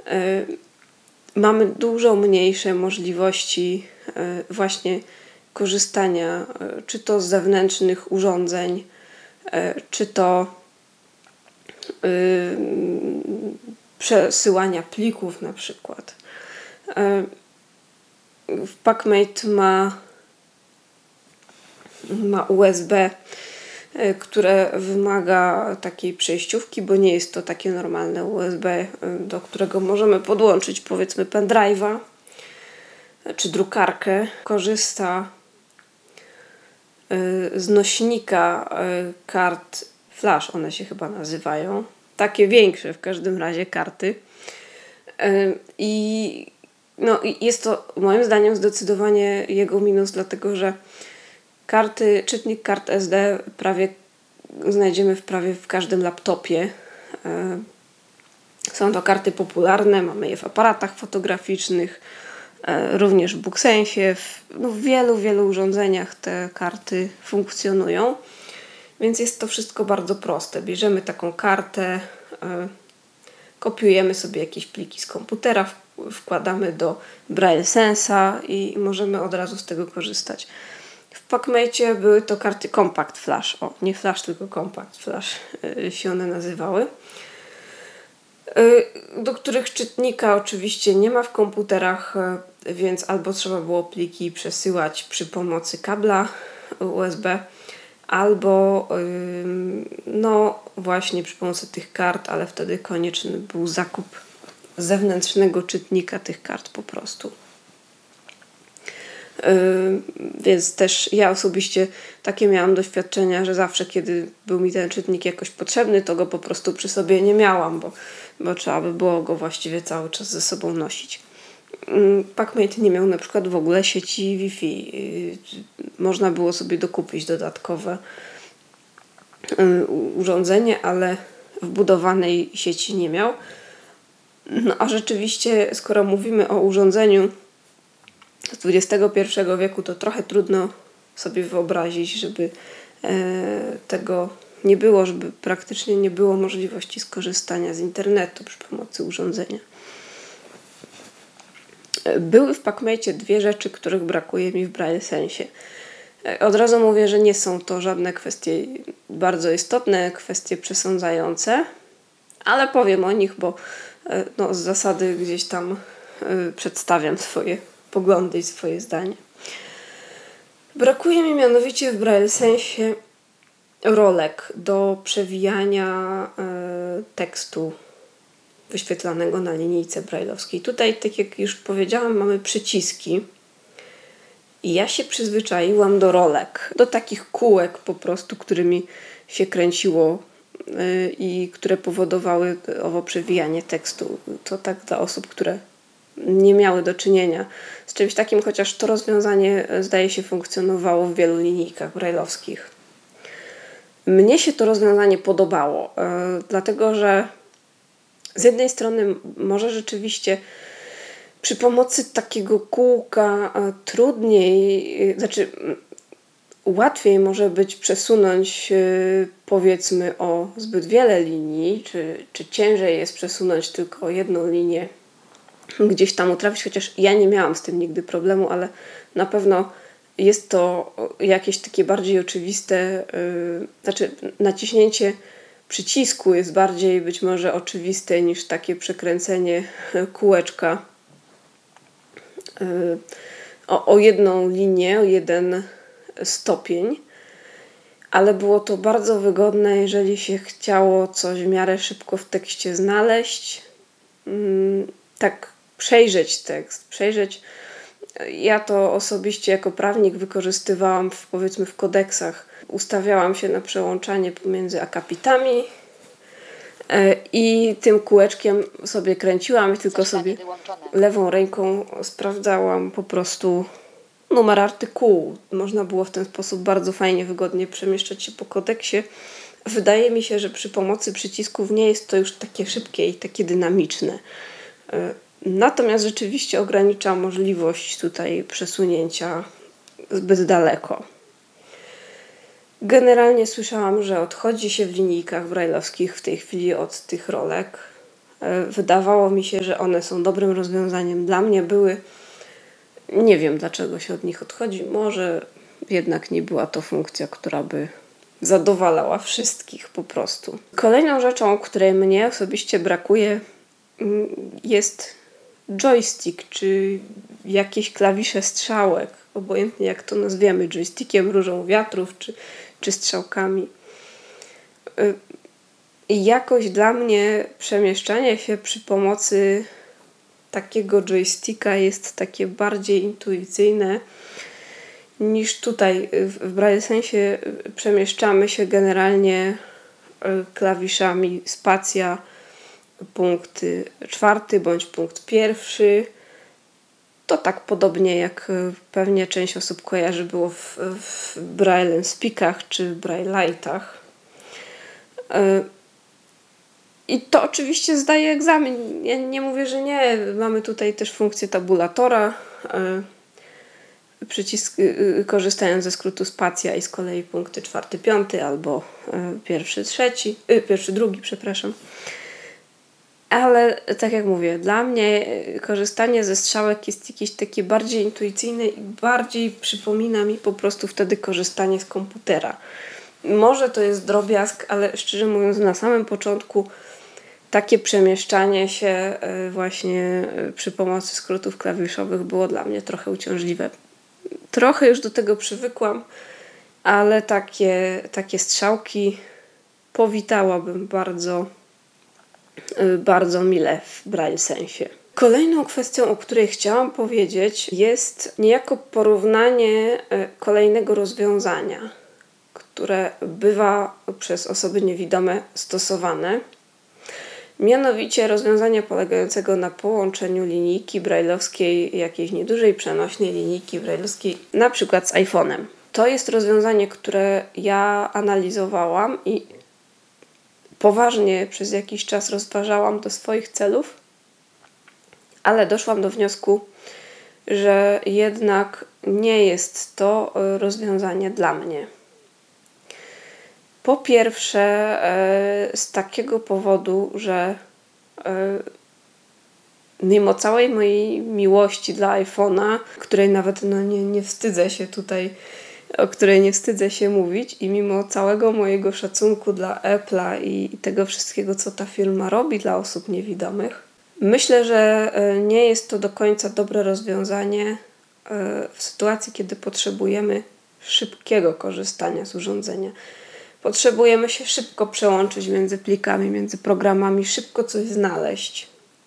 mamy dużo mniejsze możliwości właśnie korzystania czy to z zewnętrznych urządzeń, czy to przesyłania plików na przykład. PackMate ma USB, które wymaga takiej przejściówki, bo nie jest to takie normalne USB, do którego możemy podłączyć powiedzmy pendrive'a czy drukarkę. Korzysta z nośnika kart flash, one się chyba nazywają. Takie większe w każdym razie karty. I jest to moim zdaniem zdecydowanie jego minus, dlatego że czytnik kart SD znajdziemy prawie w każdym laptopie. Są to karty popularne, mamy je w aparatach fotograficznych, również w BookSensie, w wielu urządzeniach te karty funkcjonują, więc jest to wszystko bardzo proste. Bierzemy taką kartę, kopiujemy sobie jakieś pliki z komputera, wkładamy do Braille Sensa i możemy od razu z tego korzystać. W PackMate były to karty Compact Flash. Nie Flash, tylko Compact Flash się one nazywały. Do których czytnika oczywiście nie ma w komputerach, więc albo trzeba było pliki przesyłać przy pomocy kabla USB, albo właśnie przy pomocy tych kart, ale wtedy konieczny był zakup zewnętrznego czytnika tych kart po prostu. Więc też ja osobiście takie miałam doświadczenia, że zawsze kiedy był mi ten czytnik jakoś potrzebny, to go po prostu przy sobie nie miałam, bo trzeba by było go właściwie cały czas ze sobą nosić. PackMate nie miał na przykład w ogóle sieci Wi-Fi. Można było sobie dokupić dodatkowe urządzenie, ale wbudowanej sieci nie miał. No a rzeczywiście, skoro mówimy o urządzeniu z XXI wieku, to trochę trudno sobie wyobrazić, żeby tego nie było, żeby praktycznie nie było możliwości skorzystania z internetu przy pomocy urządzenia. Były w PackMate dwie rzeczy, których brakuje mi w Braille Sensie. Od razu mówię, że nie są to żadne kwestie bardzo istotne, kwestie przesądzające, ale powiem o nich, bo z zasady gdzieś tam przedstawiam swoje poglądy i swoje zdanie. Brakuje mi mianowicie w Braille Sensie rolek do przewijania tekstu wyświetlanego na linijce brajlowskiej. Tutaj, tak jak już powiedziałam, mamy przyciski i ja się przyzwyczaiłam do rolek, do takich kółek po prostu, którymi się kręciło i które powodowały owo przewijanie tekstu. To tak dla osób, które nie miały do czynienia z czymś takim, chociaż to rozwiązanie zdaje się funkcjonowało w wielu linijkach brajlowskich. Mnie się to rozwiązanie podobało, dlatego że z jednej strony może rzeczywiście przy pomocy takiego kółka łatwiej może być przesunąć powiedzmy o zbyt wiele linii, czy ciężej jest przesunąć tylko jedną linię gdzieś tam utrafić, chociaż ja nie miałam z tym nigdy problemu, ale na pewno jest to jakieś takie bardziej oczywiste, naciśnięcie przycisku jest bardziej być może oczywiste niż takie przekręcenie kółeczka o jedną linię, o jeden stopień, ale było to bardzo wygodne, jeżeli się chciało coś w miarę szybko w tekście znaleźć, tak przejrzeć tekst, Ja to osobiście jako prawnik wykorzystywałam powiedzmy w kodeksach. Ustawiałam się na przełączanie pomiędzy akapitami i tym kółeczkiem sobie kręciłam i tylko sobie lewą ręką sprawdzałam po prostu numer artykułu. Można było w ten sposób bardzo fajnie, wygodnie przemieszczać się po kodeksie. Wydaje mi się, że przy pomocy przycisków nie jest to już takie szybkie i takie dynamiczne. Natomiast rzeczywiście ogranicza możliwość tutaj przesunięcia zbyt daleko. Generalnie słyszałam, że odchodzi się w linijkach brajlowskich w tej chwili od tych rolek. Wydawało mi się, że one są dobrym rozwiązaniem. Dla mnie były, nie wiem dlaczego się od nich odchodzi, może jednak nie była to funkcja, która by zadowalała wszystkich po prostu. Kolejną rzeczą, której mnie osobiście brakuje, jest joystick, czy jakieś klawisze strzałek, obojętnie jak to nazwiemy, joystickiem, różą wiatrów, czy strzałkami. I jakoś dla mnie przemieszczanie się przy pomocy takiego joysticka jest takie bardziej intuicyjne niż tutaj. W BrailleSensie przemieszczamy się generalnie klawiszami spacja, punkt 4 bądź punkt 1. To tak podobnie jak pewnie część osób kojarzy było w Braille Speakach czy Braille Lightach. I to oczywiście zdaje egzamin. Ja nie mówię, że nie. Mamy tutaj też funkcję tabulatora. Przycisk korzystając ze skrótu spacja i z kolei punkty 4, 5 albo 1, 2, przepraszam. Ale tak jak mówię, dla mnie korzystanie ze strzałek jest jakieś takie bardziej intuicyjne i bardziej przypomina mi po prostu wtedy korzystanie z komputera. Może to jest drobiazg, ale szczerze mówiąc na samym początku takie przemieszczanie się właśnie przy pomocy skrótów klawiszowych było dla mnie trochę uciążliwe. Trochę już do tego przywykłam, ale takie strzałki powitałabym bardzo mile w BrailleSensie. Kolejną kwestią, o której chciałam powiedzieć, jest niejako porównanie kolejnego rozwiązania, które bywa przez osoby niewidome stosowane. Mianowicie rozwiązania polegającego na połączeniu linijki braille'owskiej, jakiejś niedużej przenośnej linijki braille'owskiej, na przykład z iPhone'em. To jest rozwiązanie, które ja analizowałam i poważnie przez jakiś czas rozważałam do swoich celów, ale doszłam do wniosku, że jednak nie jest to rozwiązanie dla mnie. Po pierwsze, z takiego powodu, że mimo całej mojej miłości dla iPhone'a, której nawet nie wstydzę się tutaj, o której nie wstydzę się mówić, i mimo całego mojego szacunku dla Apple'a i tego wszystkiego, co ta firma robi dla osób niewidomych, myślę, że nie jest to do końca dobre rozwiązanie w sytuacji, kiedy potrzebujemy szybkiego korzystania z urządzenia. Potrzebujemy się szybko przełączyć między plikami, między programami, szybko coś znaleźć.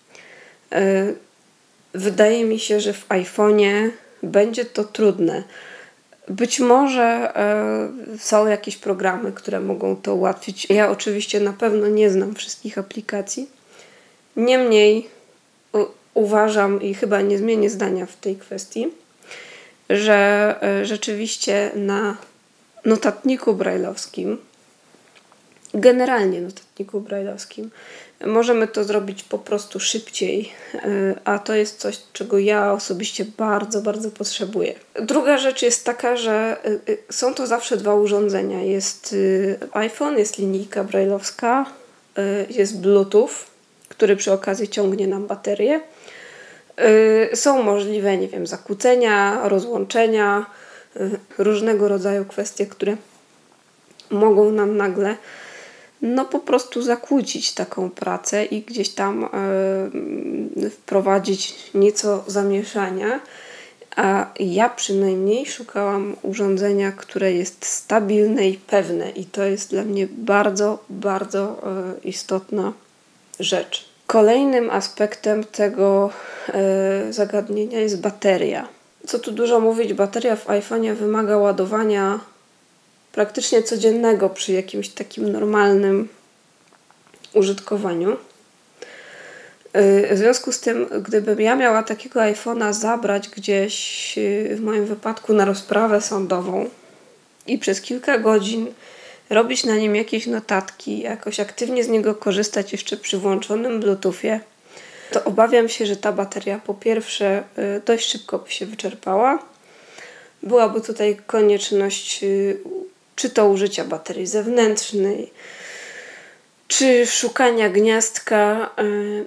Wydaje mi się, że w iPhone'ie będzie to trudne. Być może są jakieś programy, które mogą to ułatwić. Ja oczywiście na pewno nie znam wszystkich aplikacji. Niemniej uważam i chyba nie zmienię zdania w tej kwestii, że rzeczywiście na notatniku braille'owskim, generalnie notatniku braille'owskim, możemy to zrobić po prostu szybciej, a to jest coś, czego ja osobiście bardzo, bardzo potrzebuję. Druga rzecz jest taka, że są to zawsze dwa urządzenia. Jest iPhone, jest linijka braille'owska, jest Bluetooth, który przy okazji ciągnie nam baterię. Są możliwe, zakłócenia, rozłączenia, różnego rodzaju kwestie, które mogą nam nagle po prostu zakłócić taką pracę i gdzieś tam wprowadzić nieco zamieszania. A ja przynajmniej szukałam urządzenia, które jest stabilne i pewne, i to jest dla mnie bardzo, bardzo istotna rzecz. Kolejnym aspektem tego zagadnienia jest bateria. Co tu dużo mówić, bateria w iPhone'ie wymaga ładowania praktycznie codziennego przy jakimś takim normalnym użytkowaniu. W związku z tym, gdybym ja miała takiego iPhone'a zabrać gdzieś, w moim wypadku na rozprawę sądową i przez kilka godzin robić na nim jakieś notatki, jakoś aktywnie z niego korzystać jeszcze przy włączonym Bluetoothie, to obawiam się, że ta bateria po pierwsze dość szybko by się wyczerpała. Byłaby tutaj konieczność czy to użycia baterii zewnętrznej, czy szukania gniazdka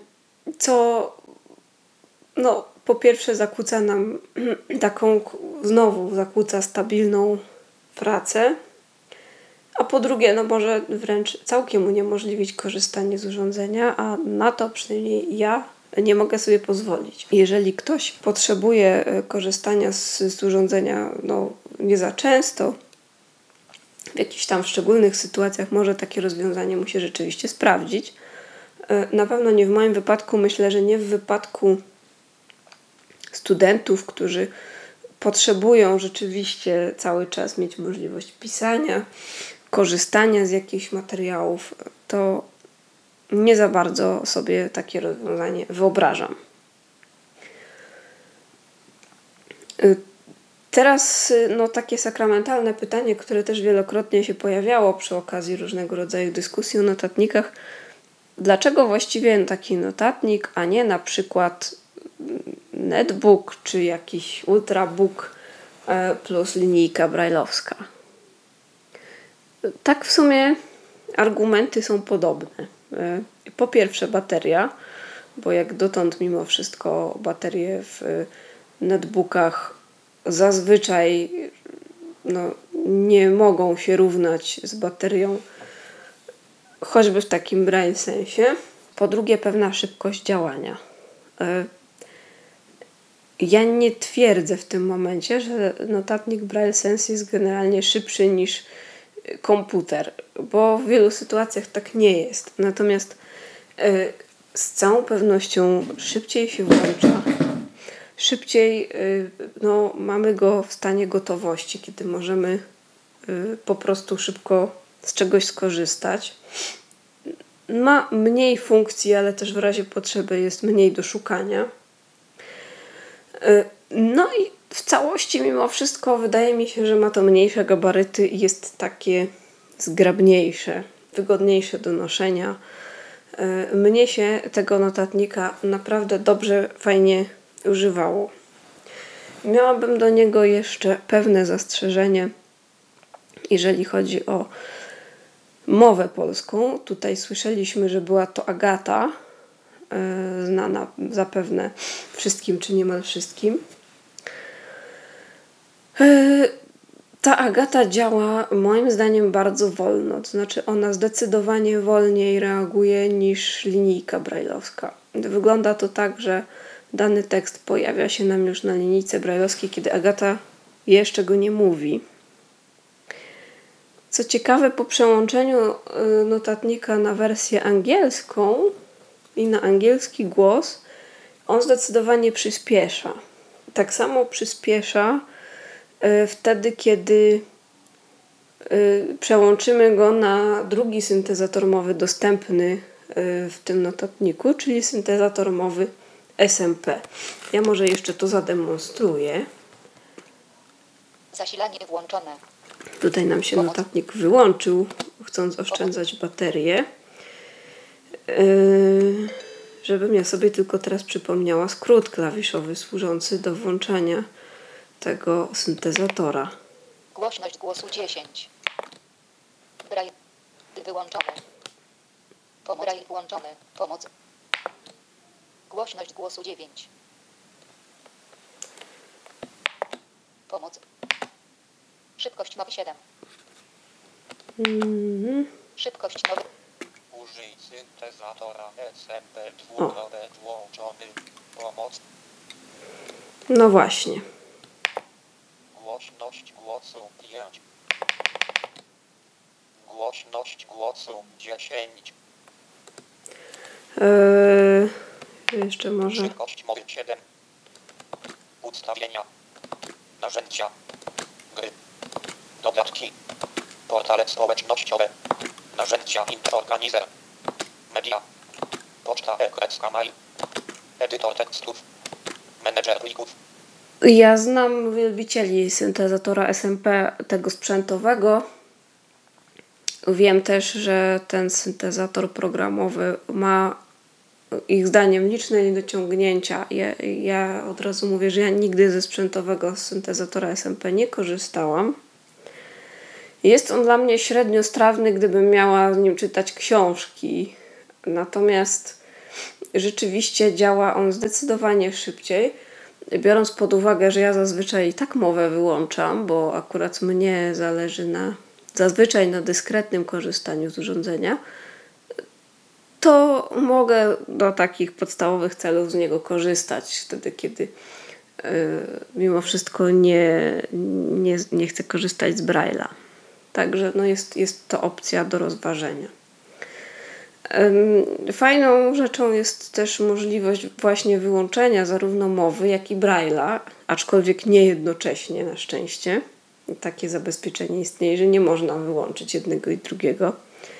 co po pierwsze zakłóca nam zakłóca stabilną pracę, a po drugie, może wręcz całkiem uniemożliwić korzystanie z urządzenia, a na to przynajmniej ja nie mogę sobie pozwolić. Jeżeli ktoś potrzebuje korzystania z urządzenia nie za często, w jakichś tam szczególnych sytuacjach może takie rozwiązanie mu się rzeczywiście sprawdzić. Na pewno nie w moim wypadku, myślę, że nie w wypadku studentów, którzy potrzebują rzeczywiście cały czas mieć możliwość pisania, korzystania z jakichś materiałów, to nie za bardzo sobie takie rozwiązanie wyobrażam. Teraz takie sakramentalne pytanie, które też wielokrotnie się pojawiało przy okazji różnego rodzaju dyskusji o notatnikach. Dlaczego właściwie taki notatnik, a nie na przykład netbook czy jakiś ultrabook plus linijka brajlowska? Tak w sumie argumenty są podobne. Po pierwsze bateria, bo jak dotąd mimo wszystko baterie w netbookach zazwyczaj nie mogą się równać z baterią, choćby w takim braille sensie. Po drugie pewna szybkość działania. Ja nie twierdzę w tym momencie, że notatnik braille sense jest generalnie szybszy niż komputer, bo w wielu sytuacjach tak nie jest. Natomiast z całą pewnością szybciej się włącza, szybciej mamy go w stanie gotowości, kiedy możemy po prostu szybko z czegoś skorzystać. Ma mniej funkcji, ale też w razie potrzeby jest mniej do szukania. I w całości mimo wszystko wydaje mi się, że ma to mniejsze gabaryty i jest takie zgrabniejsze, wygodniejsze do noszenia. Mnie się tego notatnika naprawdę dobrze, fajnie używało. Miałabym do niego jeszcze pewne zastrzeżenie, jeżeli chodzi o mowę polską. Tutaj słyszeliśmy, że była to Agata, znana zapewne wszystkim, czy niemal wszystkim. Ta Agata działa moim zdaniem bardzo wolno, to znaczy ona zdecydowanie wolniej reaguje niż linijka brajlowska. Wygląda to tak, że dany tekst pojawia się nam już na linijce brajlowskiej, kiedy Agata jeszcze go nie mówi. Co ciekawe, po przełączeniu notatnika na wersję angielską i na angielski głos, on zdecydowanie przyspiesza. Tak samo przyspiesza wtedy, kiedy przełączymy go na drugi syntezator mowy dostępny w tym notatniku, czyli syntezator mowy SMP. Ja może jeszcze to zademonstruję. Zasilanie włączone. Tutaj nam się notatnik wyłączył, chcąc oszczędzać baterię. Żebym ja sobie tylko teraz przypomniała skrót klawiszowy służący do włączania tego syntezatora. Głośność głosu 10. Braille wyłączony. Braille włączony. Pomoc. Głośność głosu 9. Pomoc. Szybkość mowy 7. Szybkość mowy. Użyj syntezatora SMP włączony. Pomoc. No właśnie. Głośność głosu 5. Głośność głosu 10. Jeszcze może. Szybkość mowy 7. Ustawienia. Narzędzia. Gry. Dodatki. Portale społecznościowe. Narzędzia Interorganizer. Media. Poczta e-krecka mail. Edytor tekstów. Menedżer plików. Ja znam wielbicieli syntezatora SMP tego sprzętowego. Wiem też, że ten syntezator programowy ma ich zdaniem liczne niedociągnięcia. Ja od razu mówię, że ja nigdy ze sprzętowego syntezatora SMP nie korzystałam. Jest on dla mnie średnio strawny, gdybym miała z nim czytać książki. Natomiast rzeczywiście działa on zdecydowanie szybciej, biorąc pod uwagę, że ja zazwyczaj i tak mowę wyłączam, bo akurat mnie zależy zazwyczaj na dyskretnym korzystaniu z urządzenia, to mogę do takich podstawowych celów z niego korzystać wtedy, kiedy mimo wszystko nie chcę korzystać z Braille'a. Także jest to opcja do rozważenia. Fajną rzeczą jest też możliwość właśnie wyłączenia zarówno mowy, jak i Braille'a, aczkolwiek nie jednocześnie, na szczęście. Takie zabezpieczenie istnieje, że nie można wyłączyć jednego i drugiego.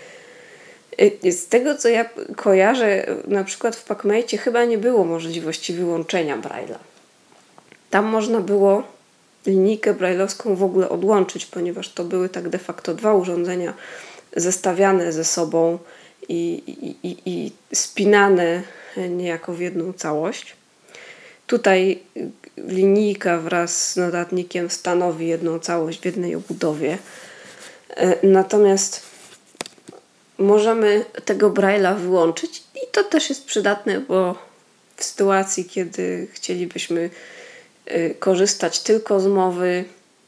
Z tego, co ja kojarzę, na przykład w PacMate chyba nie było możliwości wyłączenia Braille'a. Tam można było linijkę braille'owską w ogóle odłączyć, ponieważ to były tak de facto dwa urządzenia zestawiane ze sobą i spinane niejako w jedną całość. Tutaj linijka wraz z notatnikiem stanowi jedną całość w jednej obudowie. Natomiast możemy tego Braille'a wyłączyć i to też jest przydatne, bo w sytuacji, kiedy chcielibyśmy korzystać tylko z mowy,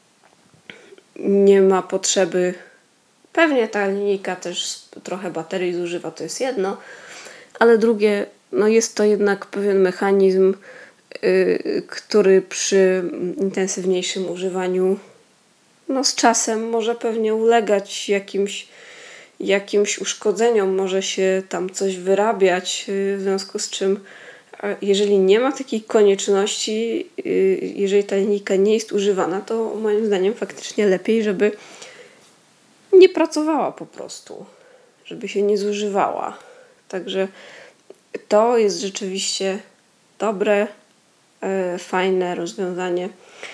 nie ma potrzeby. Pewnie ta linijka też trochę baterii zużywa, to jest jedno, ale drugie, jest to jednak pewien mechanizm, który przy intensywniejszym używaniu z czasem może pewnie ulegać jakimś uszkodzeniom, może się tam coś wyrabiać, w związku z czym jeżeli nie ma takiej konieczności, jeżeli ta linijka nie jest używana, to moim zdaniem faktycznie lepiej, żeby nie pracowała po prostu, żeby się nie zużywała. Także to jest rzeczywiście dobre, fajne rozwiązanie,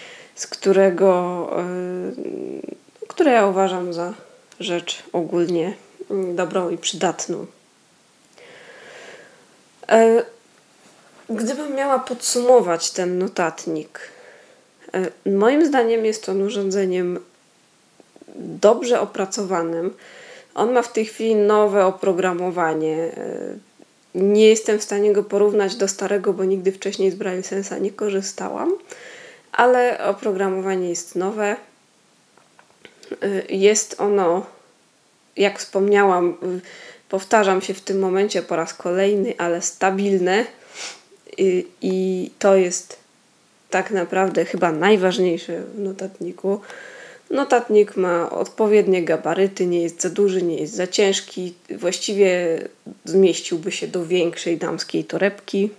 które ja uważam za rzecz ogólnie dobrą i przydatną. Gdybym miała podsumować ten notatnik, moim zdaniem jest on urządzeniem dobrze opracowanym. On ma w tej chwili nowe oprogramowanie. Nie jestem w stanie go porównać do starego, bo nigdy wcześniej z Braille Sensa nie korzystałam, ale oprogramowanie jest nowe. Jest ono, jak wspomniałam, powtarzam się w tym momencie po raz kolejny, ale stabilne i to jest tak naprawdę chyba najważniejsze w notatniku. Notatnik ma odpowiednie gabaryty, nie jest za duży, nie jest za ciężki. Właściwie zmieściłby się do większej damskiej torebki.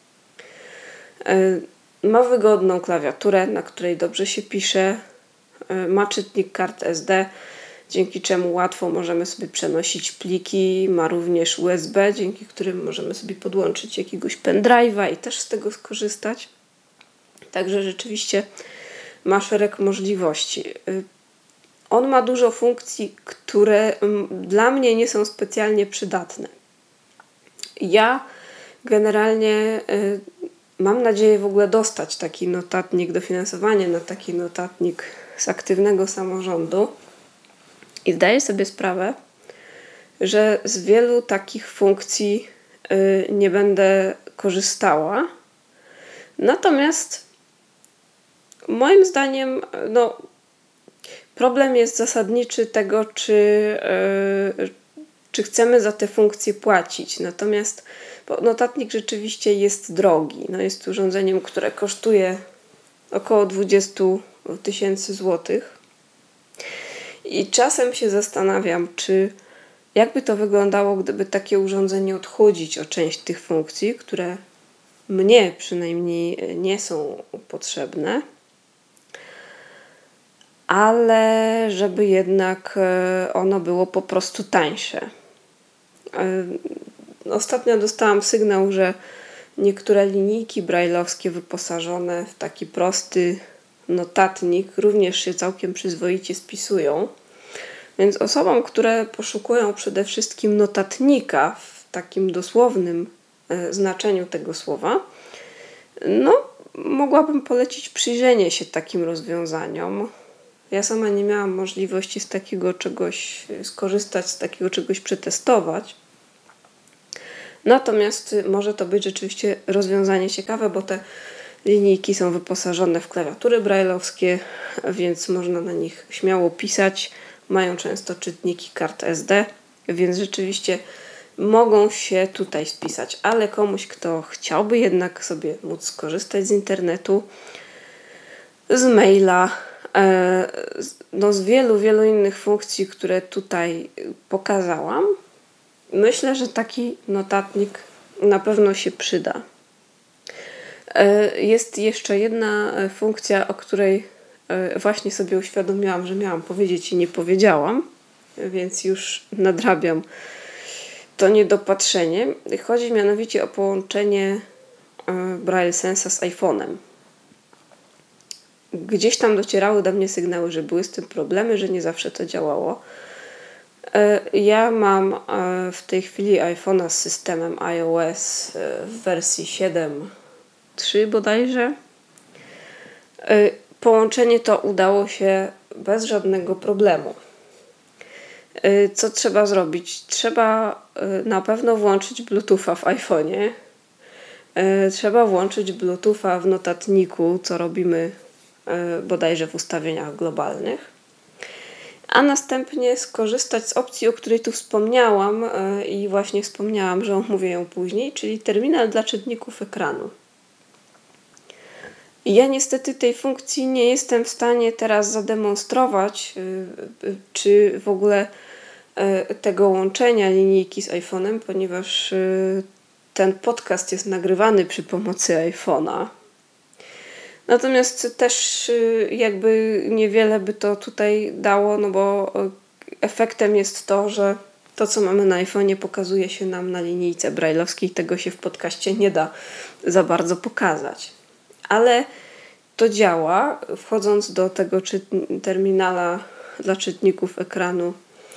Ma wygodną klawiaturę, na której dobrze się pisze. Ma czytnik kart SD, dzięki czemu łatwo możemy sobie przenosić pliki. Ma również USB, dzięki którym możemy sobie podłączyć jakiegoś pendrive'a i też z tego skorzystać. Także rzeczywiście ma szereg możliwości. On ma dużo funkcji, które dla mnie nie są specjalnie przydatne. Ja generalnie mam nadzieję w ogóle dostać taki notatnik, dofinansowanie na taki notatnik z aktywnego samorządu i zdaję sobie sprawę, że z wielu takich funkcji nie będę korzystała. Natomiast moim zdaniem problem jest zasadniczy tego, czy chcemy za te funkcje płacić. Natomiast notatnik rzeczywiście jest drogi. Jest urządzeniem, które kosztuje około 20 000 złotych. I czasem się zastanawiam, jakby to wyglądało, gdyby takie urządzenie odchudzić o część tych funkcji, które mnie przynajmniej nie są potrzebne, ale żeby jednak ono było po prostu tańsze. Ostatnio dostałam sygnał, że niektóre linijki braille'owskie wyposażone w taki prosty notatnik również się całkiem przyzwoicie spisują. Więc osobom, które poszukują przede wszystkim notatnika w takim dosłownym znaczeniu tego słowa, mogłabym polecić przyjrzenie się takim rozwiązaniom. Ja sama nie miałam możliwości z takiego czegoś skorzystać, z takiego czegoś przetestować. Natomiast może to być rzeczywiście rozwiązanie ciekawe, bo te linijki są wyposażone w klawiatury braille'owskie, więc można na nich śmiało pisać. Mają często czytniki kart SD, więc rzeczywiście mogą się tutaj spisać. Ale komuś, kto chciałby jednak sobie móc skorzystać z internetu, z maila, z wielu innych funkcji, które tutaj pokazałam, myślę, że taki notatnik na pewno się przyda. Jest jeszcze jedna funkcja, o której właśnie sobie uświadomiłam, że miałam powiedzieć i nie powiedziałam, więc już nadrabiam to niedopatrzenie. Chodzi mianowicie o połączenie Braille Sensa z iPhone'em. Gdzieś tam docierały do mnie sygnały, że były z tym problemy, że nie zawsze to działało. Ja mam w tej chwili iPhone'a z systemem iOS w wersji 7.3 bodajże. Połączenie to udało się bez żadnego problemu. Co trzeba zrobić? Trzeba na pewno włączyć Bluetootha w iPhone'ie. Trzeba włączyć Bluetootha w notatniku, co robimy bodajże w ustawieniach globalnych. A następnie skorzystać z opcji, o której tu wspomniałam i właśnie wspomniałam, że omówię ją później, czyli terminal dla czytników ekranu. Ja niestety tej funkcji nie jestem w stanie teraz zademonstrować, czy w ogóle tego łączenia linijki z iPhone'em, ponieważ ten podcast jest nagrywany przy pomocy iPhone'a. Natomiast też jakby niewiele by to tutaj dało, no bo efektem jest to, że to, co mamy na iPhone'ie, pokazuje się nam na linijce braille'owskiej. Tego się w podcaście nie da za bardzo pokazać. Ale to działa. Wchodząc do tego terminala dla czytników ekranu,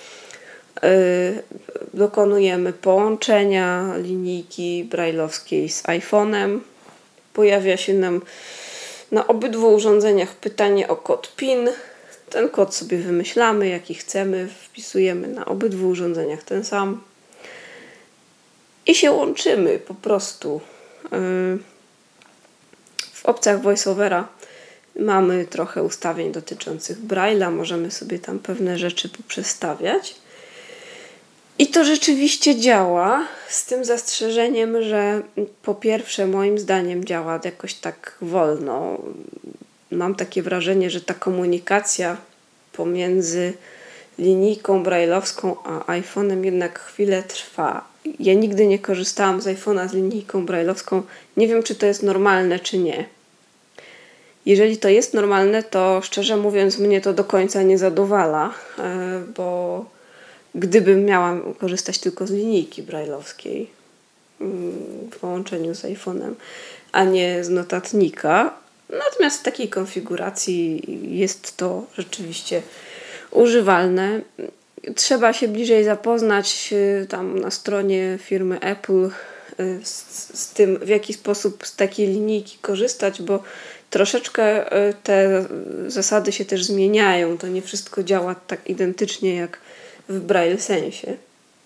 dokonujemy połączenia linijki braille'owskiej z iPhone'em. Pojawia się nam na obydwu urządzeniach pytanie o kod PIN. Ten kod sobie wymyślamy, jaki chcemy, wpisujemy na obydwu urządzeniach ten sam i się łączymy po prostu. W opcjach VoiceOvera mamy trochę ustawień dotyczących Braille'a, możemy sobie tam pewne rzeczy poprzestawiać. I to rzeczywiście działa, z tym zastrzeżeniem, że po pierwsze moim zdaniem działa jakoś tak wolno. Mam takie wrażenie, że ta komunikacja pomiędzy linijką braille'owską a iPhone'em jednak chwilę trwa. Ja nigdy nie korzystałam z iPhone'a z linijką braille'owską. Nie wiem, czy to jest normalne, czy nie. Jeżeli to jest normalne, to szczerze mówiąc mnie to do końca nie zadowala, bo gdybym miała korzystać tylko z linijki braille'owskiej w połączeniu z iPhone'em, a nie z notatnika. Natomiast w takiej konfiguracji jest to rzeczywiście używalne. Trzeba się bliżej zapoznać tam na stronie firmy Apple z tym, w jaki sposób z takiej linijki korzystać, bo troszeczkę te zasady się też zmieniają. To nie wszystko działa tak identycznie jak w Braille Sensie.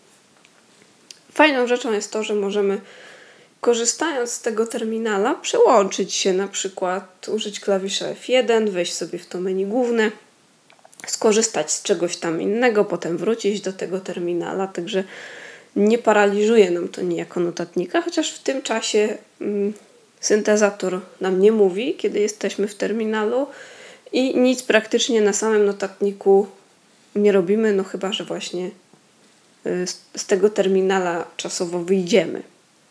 Fajną rzeczą jest to, że możemy, korzystając z tego terminala, przełączyć się, na przykład użyć klawisza F1, wejść sobie w to menu główne, skorzystać z czegoś tam innego, potem wrócić do tego terminala, także nie paraliżuje nam to niejako notatnika, chociaż w tym czasie syntezator nam nie mówi, kiedy jesteśmy w terminalu i nic praktycznie na samym notatniku nie robimy, no chyba że właśnie z tego terminala czasowo wyjdziemy.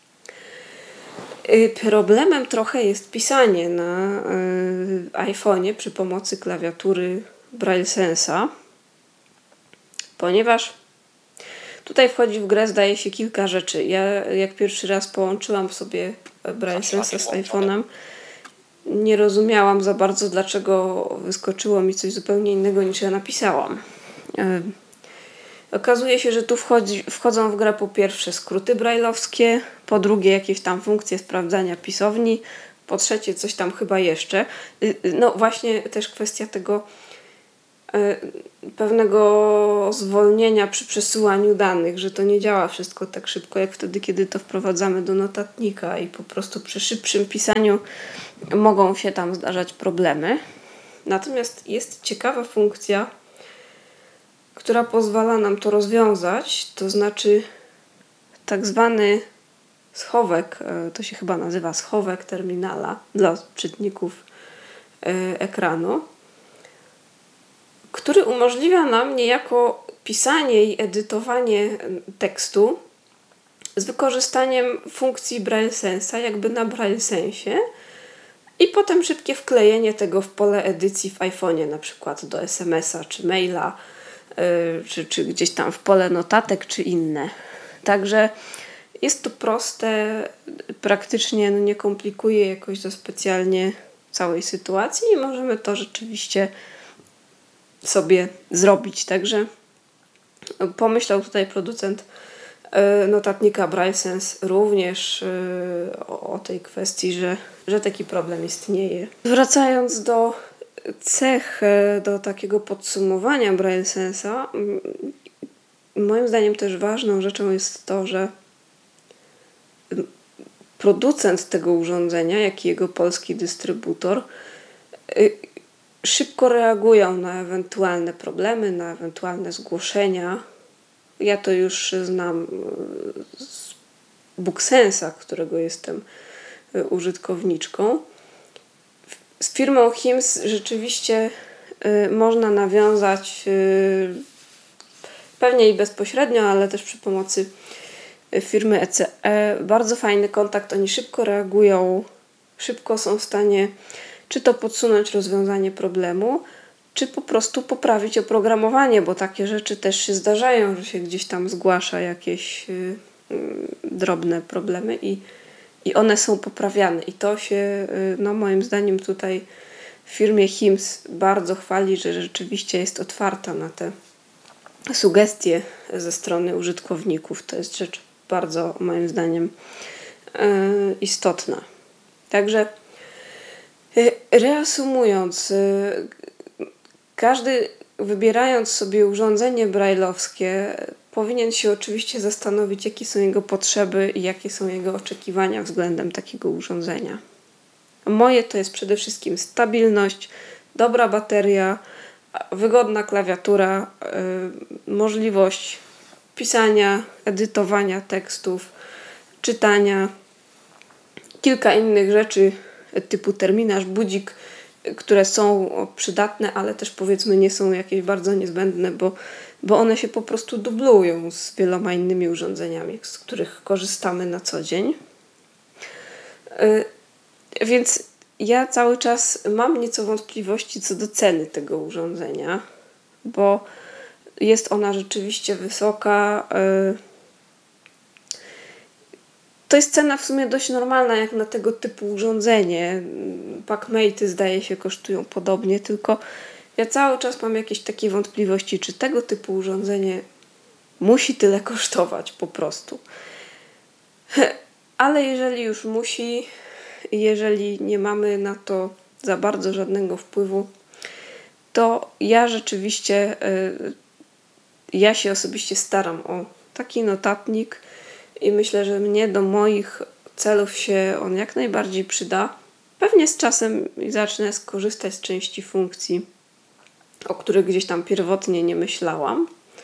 Problemem trochę jest pisanie na iPhone'ie przy pomocy klawiatury Braille Sensa, ponieważ tutaj wchodzi w grę, zdaje się, kilka rzeczy. Ja jak pierwszy raz połączyłam sobie Braille Sensa z iPhone'em, nie rozumiałam za bardzo, dlaczego wyskoczyło mi coś zupełnie innego niż ja napisałam. Okazuje się, że tu wchodzą w grę po pierwsze skróty braille'owskie, po drugie jakieś tam funkcje sprawdzania pisowni, po trzecie coś tam chyba jeszcze. No właśnie też kwestia tego pewnego zwolnienia przy przesyłaniu danych, że to nie działa wszystko tak szybko, jak wtedy, kiedy to wprowadzamy do notatnika i po prostu przy szybszym pisaniu mogą się tam zdarzać problemy. Natomiast jest ciekawa funkcja, która pozwala nam to rozwiązać, to znaczy tak zwany schowek, to się chyba nazywa schowek terminala dla czytników ekranu, który umożliwia nam niejako pisanie i edytowanie tekstu z wykorzystaniem funkcji Braille Sensa, jakby na Braille Sensie, i potem szybkie wklejenie tego w pole edycji w iPhone'ie, na przykład do SMS-a czy maila, czy gdzieś tam w pole notatek, czy inne. Także jest to proste, praktycznie nie komplikuje jakoś za specjalnie całej sytuacji i możemy to rzeczywiście sobie zrobić. Także pomyślał tutaj producent notatnika Braille Sense również o tej kwestii, że taki problem istnieje. Wracając do cech, do takiego podsumowania Braille Sensa, moim zdaniem też ważną rzeczą jest to, że producent tego urządzenia, jak i jego polski dystrybutor szybko reagują na ewentualne problemy, na ewentualne zgłoszenia. Ja to już znam z BookSensa, którego jestem użytkowniczką. Z firmą HIMS rzeczywiście można nawiązać pewnie i bezpośrednio, ale też przy pomocy firmy ECE bardzo fajny kontakt. Oni szybko reagują, szybko są w stanie czy to podsunąć rozwiązanie problemu, czy po prostu poprawić oprogramowanie, bo takie rzeczy też się zdarzają, że się gdzieś tam zgłasza jakieś drobne problemy i one są poprawiane. I to się, moim zdaniem tutaj w firmie HIMS bardzo chwali, że rzeczywiście jest otwarta na te sugestie ze strony użytkowników. To jest rzecz bardzo, moim zdaniem, istotna. Także reasumując, każdy, wybierając sobie urządzenie brajlowskie, powinien się oczywiście zastanowić, jakie są jego potrzeby i jakie są jego oczekiwania względem takiego urządzenia. Moje to jest przede wszystkim stabilność, dobra bateria, wygodna klawiatura, możliwość pisania, edytowania tekstów, czytania, kilka innych rzeczy typu terminarz, budzik, które są przydatne, ale też powiedzmy nie są jakieś bardzo niezbędne, bo one się po prostu dublują z wieloma innymi urządzeniami, z których korzystamy na co dzień. Więc ja cały czas mam nieco wątpliwości co do ceny tego urządzenia, bo jest ona rzeczywiście wysoka. To jest cena w sumie dość normalna jak na tego typu urządzenie. Packmate'y zdaje się kosztują podobnie, tylko ja cały czas mam jakieś takie wątpliwości, czy tego typu urządzenie musi tyle kosztować po prostu. Ale jeżeli już musi, jeżeli nie mamy na to za bardzo żadnego wpływu, to ja rzeczywiście, ja się osobiście staram o taki notatnik i myślę, że mnie do moich celów się on jak najbardziej przyda. Pewnie z czasem zacznę skorzystać z części funkcji, o których gdzieś tam pierwotnie nie myślałam.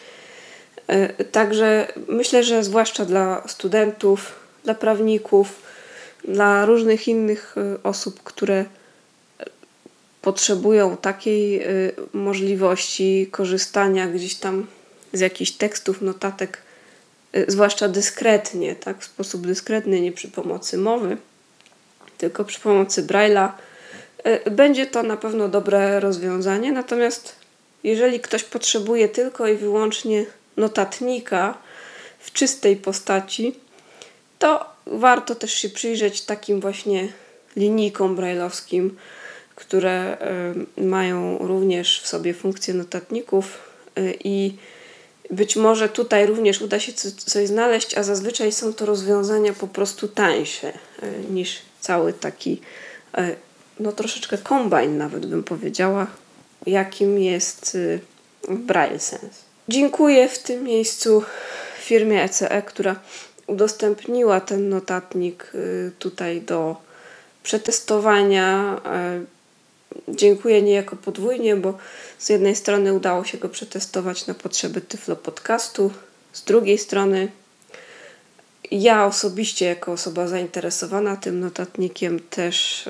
Także myślę, że zwłaszcza dla studentów, dla prawników, dla różnych innych osób, które potrzebują takiej możliwości korzystania gdzieś tam z jakichś tekstów, notatek, zwłaszcza dyskretnie, tak, w sposób dyskretny, nie przy pomocy mowy, tylko przy pomocy Braille'a, będzie to na pewno dobre rozwiązanie. Natomiast jeżeli ktoś potrzebuje tylko i wyłącznie notatnika w czystej postaci, to warto też się przyjrzeć takim właśnie linijkom braille'owskim, które mają również w sobie funkcję notatników i być może tutaj również uda się coś znaleźć, a zazwyczaj są to rozwiązania po prostu tańsze niż cały taki, troszeczkę kombajn nawet bym powiedziała, jakim jest Braille Sense. Dziękuję w tym miejscu firmie ECE, która udostępniła ten notatnik tutaj do przetestowania. Dziękuję niejako podwójnie, bo z jednej strony udało się go przetestować na potrzeby Tyflo Podcastu, z drugiej strony ja osobiście jako osoba zainteresowana tym notatnikiem też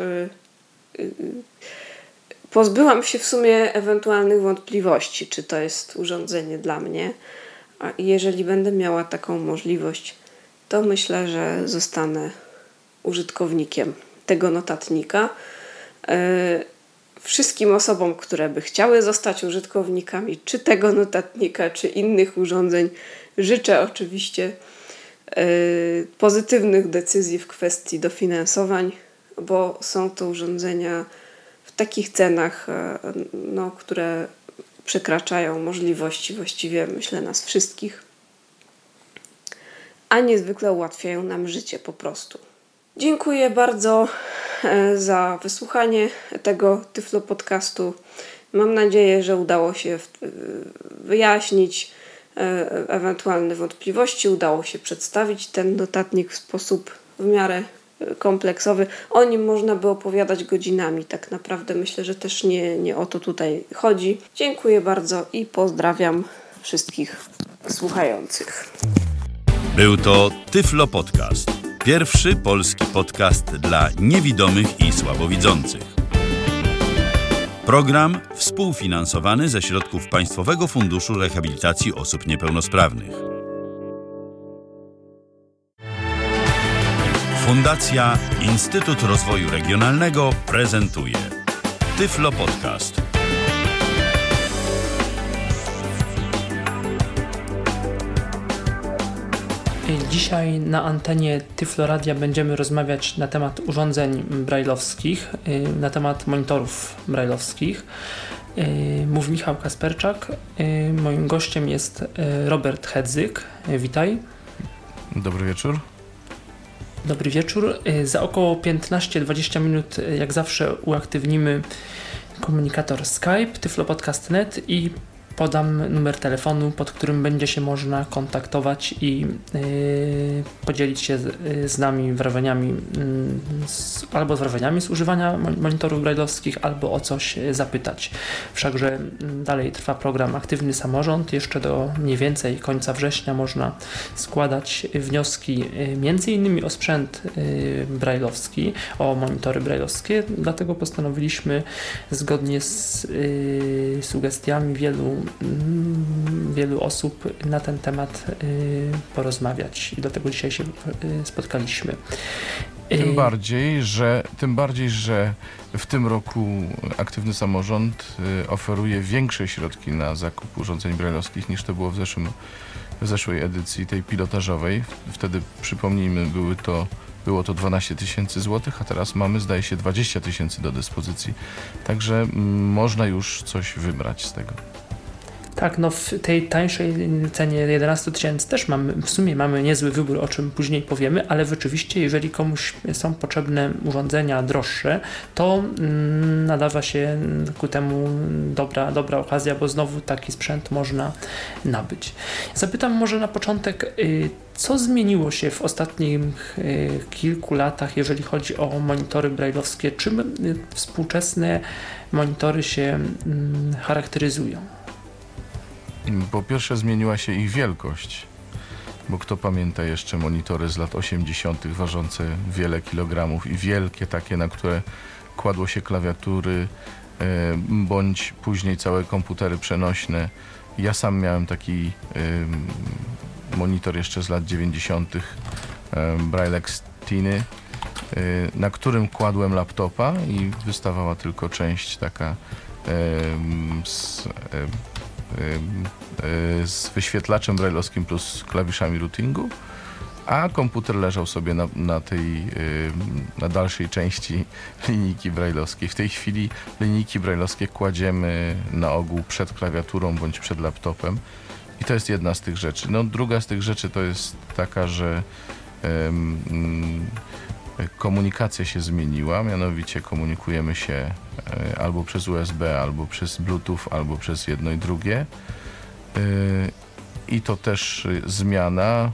pozbyłam się w sumie ewentualnych wątpliwości, czy to jest urządzenie dla mnie. A jeżeli będę miała taką możliwość, to myślę, że zostanę użytkownikiem tego notatnika. Wszystkim osobom, które by chciały zostać użytkownikami czy tego notatnika, czy innych urządzeń, życzę oczywiście pozytywnych decyzji w kwestii dofinansowań, bo są to urządzenia w takich cenach, które przekraczają możliwości właściwie, myślę, nas wszystkich, a niezwykle ułatwiają nam życie po prostu. Dziękuję bardzo za wysłuchanie tego Tyflo Podcastu. Mam nadzieję, że udało się wyjaśnić ewentualne wątpliwości, udało się przedstawić ten notatnik w sposób w miarę kompleksowy. O nim można by opowiadać godzinami. Tak naprawdę myślę, że też nie o to tutaj chodzi. Dziękuję bardzo i pozdrawiam wszystkich słuchających. Był to Tyflo Podcast. Pierwszy polski podcast dla niewidomych i słabowidzących. Program współfinansowany ze środków Państwowego Funduszu Rehabilitacji Osób Niepełnosprawnych. Fundacja Instytut Rozwoju Regionalnego prezentuje Tyflo Podcast. Dzisiaj na antenie Tyflo Radia będziemy rozmawiać na temat urządzeń brajlowskich, na temat monitorów brajlowskich. Mówi Michał Kasperczak. Moim gościem jest Robert Hedzyk. Witaj. Dobry wieczór. Dobry wieczór. Za około 15-20 minut jak zawsze uaktywnimy komunikator Skype, tyflopodcast.net i podam numer telefonu, pod którym będzie się można kontaktować i podzielić się z nami wrażeniami, albo z wrażeniami z używania monitorów brajlowskich, albo o coś zapytać. Wszakże dalej trwa program Aktywny Samorząd. Jeszcze do mniej więcej końca września można składać wnioski m.in. o sprzęt brajlowski, o monitory brajlowskie. Dlatego postanowiliśmy zgodnie z sugestiami wielu osób na ten temat porozmawiać i dlatego dzisiaj się spotkaliśmy. Tym bardziej, że w tym roku Aktywny Samorząd oferuje większe środki na zakup urządzeń brajlowskich niż to było w zeszłej edycji, tej pilotażowej. Wtedy, przypomnijmy, było to 12 000 złotych, a teraz mamy, zdaje się, 20 000 do dyspozycji. Także można już coś wybrać z tego. Tak, w tej tańszej cenie 11 000 też w sumie mamy niezły wybór, o czym później powiemy, ale rzeczywiście, jeżeli komuś są potrzebne urządzenia droższe, to nadawa się ku temu dobra okazja, bo znowu taki sprzęt można nabyć. Zapytam może na początek, co zmieniło się w ostatnich kilku latach, jeżeli chodzi o monitory brajlowskie? Czym współczesne monitory się charakteryzują? Po pierwsze zmieniła się ich wielkość, bo kto pamięta jeszcze monitory z lat 80. ważące wiele kilogramów i wielkie takie, na które kładło się klawiatury bądź później całe komputery przenośne. Ja sam miałem taki monitor jeszcze z lat 90. Braillex Tiny, na którym kładłem laptopa i wystawała tylko część taka z wyświetlaczem brajlowskim plus klawiszami routingu, a komputer leżał sobie na dalszej części linijki brajlowskiej. W tej chwili linijki brajlowskie kładziemy na ogół przed klawiaturą bądź przed laptopem i to jest jedna z tych rzeczy. Druga z tych rzeczy to jest taka, że komunikacja się zmieniła, mianowicie komunikujemy się albo przez USB, albo przez Bluetooth, albo przez jedno i drugie. I to też zmiana.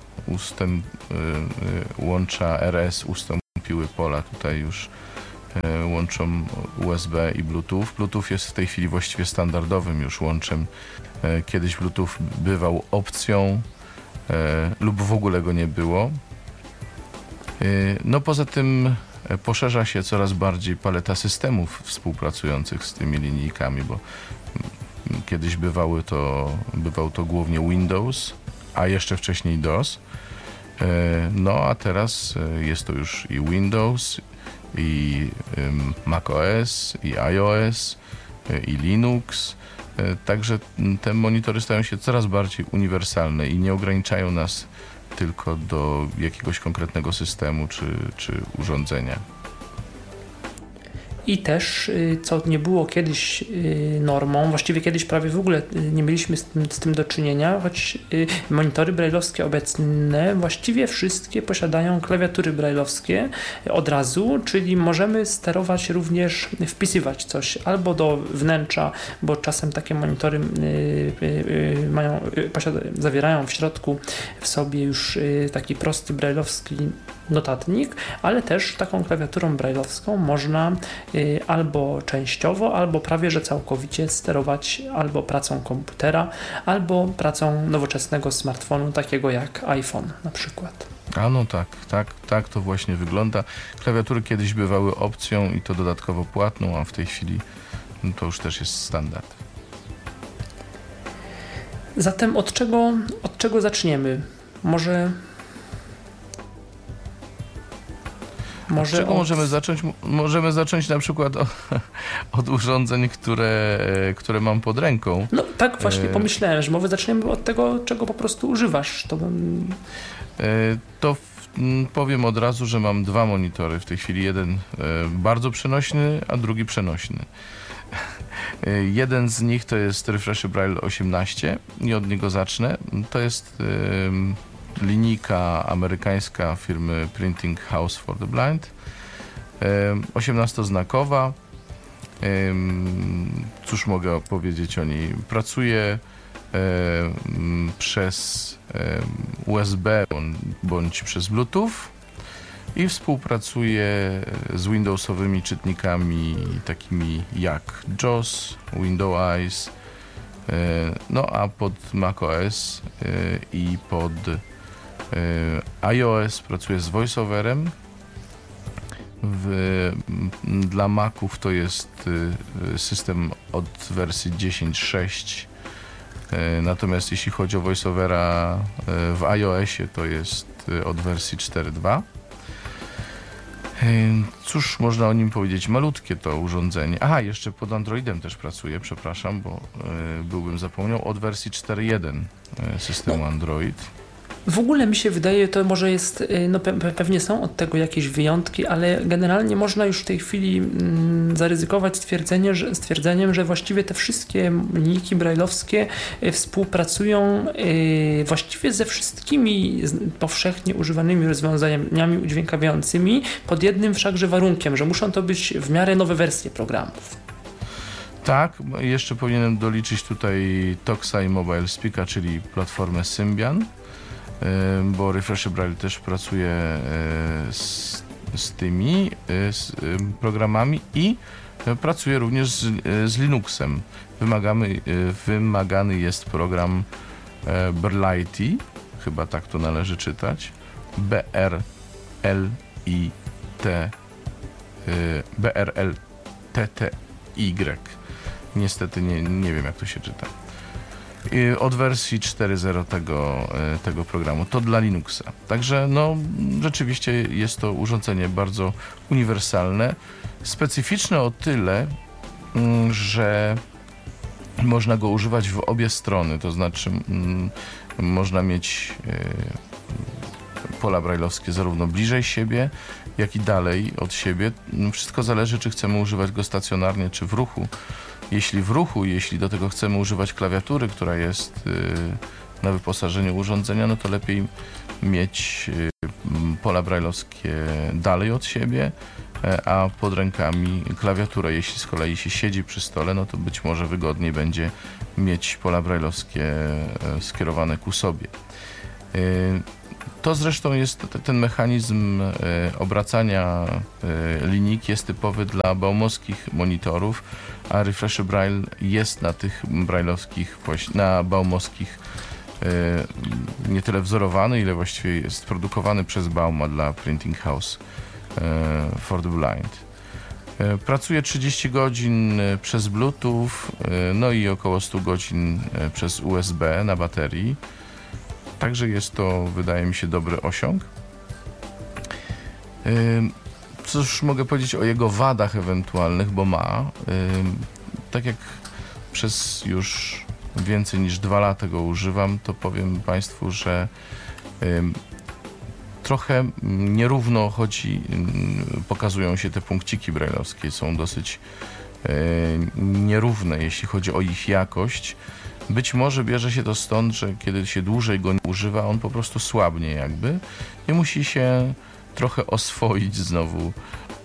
Łącza RS ustąpiły pola, tutaj już łączą USB i Bluetooth. Bluetooth jest w tej chwili właściwie standardowym już łączem. Kiedyś Bluetooth bywał opcją lub w ogóle go nie było. No poza tym poszerza się coraz bardziej paleta systemów współpracujących z tymi linijkami, bo kiedyś bywał to głównie Windows, a jeszcze wcześniej DOS. No a teraz jest to już i Windows, i macOS, i iOS, i Linux. Także te monitory stają się coraz bardziej uniwersalne i nie ograniczają nas tylko do jakiegoś konkretnego systemu czy urządzenia. I też, co nie było kiedyś normą, właściwie kiedyś prawie w ogóle nie mieliśmy z tym do czynienia, choć monitory braille'owskie obecne właściwie wszystkie posiadają klawiatury braille'owskie od razu, czyli możemy sterować również, wpisywać coś albo do wnętrza, bo czasem takie monitory zawierają w środku w sobie już taki prosty braille'owski notatnik, ale też taką klawiaturą braille'owską można albo częściowo, albo prawie że całkowicie sterować albo pracą komputera, albo pracą nowoczesnego smartfonu, takiego jak iPhone na przykład. A no tak to właśnie wygląda. Klawiatury kiedyś bywały opcją i to dodatkowo płatną, a w tej chwili to już też jest standard. Zatem od czego zaczniemy? Możemy zacząć? Możemy zacząć na przykład od urządzeń, które mam pod ręką. No tak właśnie pomyślałem, że może zaczniemy od tego, czego po prostu używasz. Powiem od razu, że mam dwa monitory. W tej chwili jeden bardzo przenośny, a drugi przenośny. Jeden z nich to jest Refresh Braille 18 i od niego zacznę. To jest linijka amerykańska firmy Printing House for the Blind, 18-znakowa. Cóż mogę powiedzieć o niej? Pracuje przez USB bądź przez Bluetooth i współpracuje z Windowsowymi czytnikami takimi jak JAWS, Windows Eyes, no a pod macOS i pod iOS pracuje z VoiceOverem. Dla Maców to jest system od wersji 10.6, natomiast jeśli chodzi o VoiceOvera w iOSie to jest od wersji 4.2. Cóż można o nim powiedzieć? Malutkie to urządzenie. Aha, jeszcze pod Androidem też pracuje, przepraszam, bo byłbym zapomniał, od wersji 4.1 systemu Android. W ogóle mi się wydaje, to może jest, no pewnie są od tego jakieś wyjątki, ale generalnie można już w tej chwili zaryzykować stwierdzeniem, że właściwie te wszystkie linijki braille'owskie współpracują właściwie ze wszystkimi powszechnie używanymi rozwiązaniami udźwiękawiającymi pod jednym wszakże warunkiem, że muszą to być w miarę nowe wersje programów. Tak, jeszcze powinienem doliczyć tutaj Toxa i Mobile Speaka, czyli platformę Symbian, bo Refresh Braille też pracuje z tymi programami i pracuje również z Linuxem. Wymagany jest program Brlighty, chyba tak to należy czytać, BRLTTY. Niestety nie wiem, jak to się czyta. Od wersji 4.0 tego programu. To dla Linuxa. Także no, rzeczywiście jest to urządzenie bardzo uniwersalne. Specyficzne o tyle, że można go używać w obie strony. To znaczy można mieć pola brajlowskie zarówno bliżej siebie, jak i dalej od siebie. Wszystko zależy, czy chcemy używać go stacjonarnie, czy w ruchu. Jeśli do tego chcemy używać klawiatury, która jest na wyposażeniu urządzenia, no to lepiej mieć pola brajlowskie dalej od siebie, a pod rękami klawiaturę. Jeśli z kolei się siedzi przy stole, no to być może wygodniej będzie mieć pola brajlowskie skierowane ku sobie. To zresztą jest ten mechanizm obracania linijki jest typowy dla baumowskich monitorów, a Refresh Braille jest na tych brajlowskich, na baumowskich nie tyle wzorowany, ile właściwie jest produkowany przez Bauma dla Printing House for the Blind. Pracuje 30 godzin przez Bluetooth, no i około 100 godzin przez USB na baterii. Także jest to, wydaje mi się, dobry osiąg. Cóż mogę powiedzieć o jego wadach ewentualnych, bo ma. Tak jak przez już więcej niż 2 lata go używam, to powiem Państwu, że trochę nierówno pokazują się te punkciki brajlowskie. Są dosyć nierówne, jeśli chodzi o ich jakość. Być może bierze się to stąd, że kiedy się dłużej go nie używa, on po prostu słabnie jakby i musi się trochę oswoić znowu.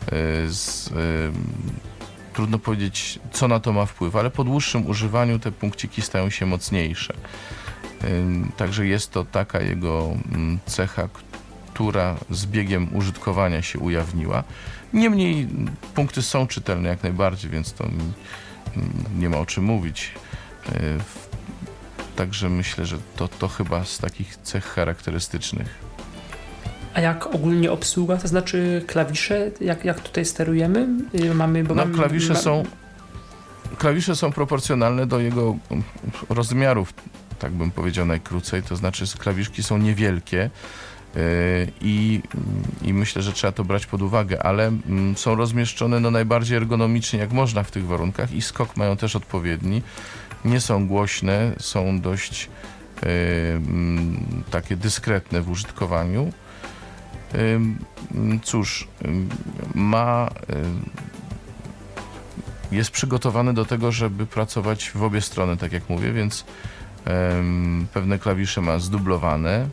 Trudno powiedzieć, co na to ma wpływ, ale po dłuższym używaniu te punkciki stają się mocniejsze. Także jest to taka jego cecha, która z biegiem użytkowania się ujawniła. Niemniej punkty są czytelne jak najbardziej, więc to nie ma o czym mówić. Także myślę, że to chyba z takich cech charakterystycznych. A jak ogólnie obsługa, to znaczy klawisze, jak tutaj sterujemy? Klawisze są proporcjonalne do jego rozmiarów, tak bym powiedział najkrócej, to znaczy klawiszki są niewielkie i myślę, że trzeba to brać pod uwagę, ale są rozmieszczone najbardziej ergonomicznie jak można w tych warunkach i skok mają też odpowiedni. Nie są głośne, są dość takie dyskretne w użytkowaniu. Cóż, jest przygotowany do tego, żeby pracować w obie strony, tak jak mówię, więc pewne klawisze ma zdublowane.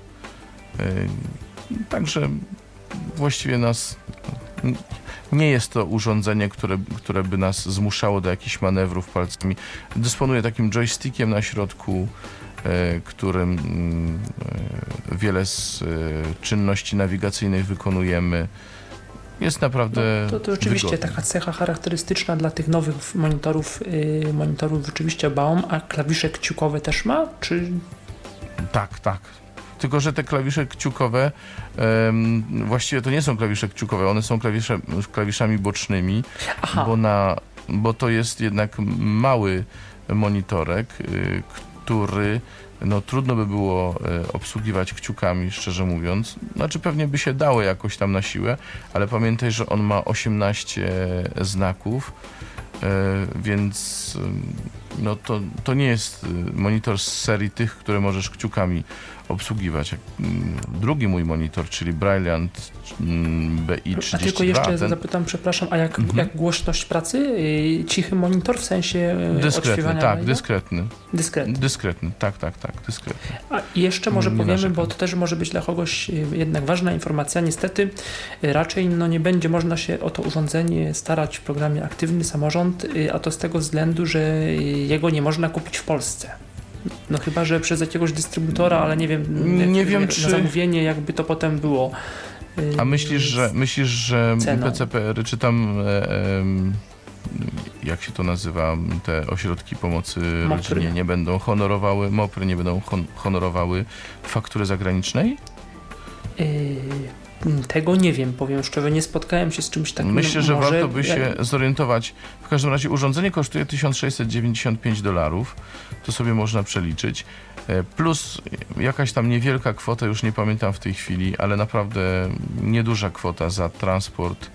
Także właściwie nie jest to urządzenie, które by nas zmuszało do jakichś manewrów palcami. Dysponuje takim joystickiem na środku, którym wiele z czynności nawigacyjnych wykonujemy. Jest naprawdę to oczywiście wygodne. Taka cecha charakterystyczna dla tych nowych monitorów rzeczywiście Baum, a klawisze kciukowe też ma? Czy... Tak. Tylko że te klawisze kciukowe właściwie to nie są klawisze kciukowe, one są klawiszami bocznymi, bo to jest jednak mały monitorek, który trudno by było obsługiwać kciukami, szczerze mówiąc. Znaczy pewnie by się dało jakoś tam na siłę, ale pamiętaj, że on ma 18 znaków, więc to nie jest monitor z serii tych, które możesz kciukami obsługiwać. Drugi mój monitor, czyli Brilliant BI32. A tylko jeszcze zapytam, przepraszam, a jak głośność pracy? Cichy monitor w sensie odśpiewania? Tak, dyskretny. Dyskretny, tak, dyskretny. A jeszcze może powiemy, bo to też może być dla kogoś jednak ważna informacja. Niestety raczej nie będzie można się o to urządzenie starać w programie Aktywny Samorząd, a to z tego względu, że jego nie można kupić w Polsce. Chyba, że przez jakiegoś dystrybutora, ale nie wiem, czy na zamówienie jakby to potem było. A myślisz, że PCPR czy tam jak się to nazywa, te ośrodki pomocy rodzinie nie będą honorowały, MOPR nie będą honorowały faktury zagranicznej? Tego nie wiem, powiem szczerze, nie spotkałem się z czymś takim. Myślę, że warto by się zorientować. W każdym razie urządzenie kosztuje $1695, to sobie można przeliczyć, plus jakaś tam niewielka kwota, już nie pamiętam w tej chwili, ale naprawdę nieduża kwota za transport.